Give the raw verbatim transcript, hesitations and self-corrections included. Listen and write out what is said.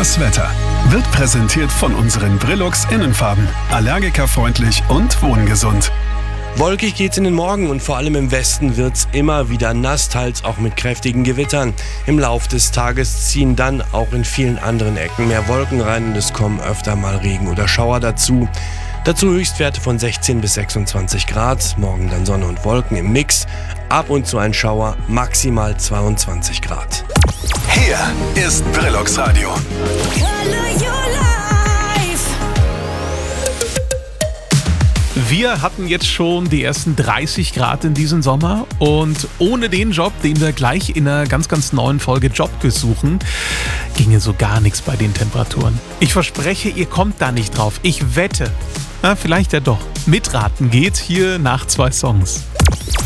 Das Wetter wird präsentiert von unseren Brillux Innenfarben. Allergikerfreundlich und wohngesund. Wolkig geht's in den Morgen und vor allem im Westen wird's immer wieder nass, teils auch mit kräftigen Gewittern. Im Lauf des Tages ziehen dann auch in vielen anderen Ecken mehr Wolken rein und es kommen öfter mal Regen oder Schauer dazu. Dazu Höchstwerte von sechzehn bis sechsundzwanzig Grad, morgen dann Sonne und Wolken im Mix, ab und zu ein Schauer, maximal zweiundzwanzig Grad. Hier ist Brillux Radio. Wir hatten jetzt schon die ersten dreißig Grad in diesem Sommer und ohne den Job, den wir gleich in einer ganz, ganz neuen Folge Jobquiz suchen, ginge so gar nichts bei den Temperaturen. Ich verspreche, ihr kommt da nicht drauf. Ich wette. Na, vielleicht ja doch. Mitraten geht hier nach zwei Songs.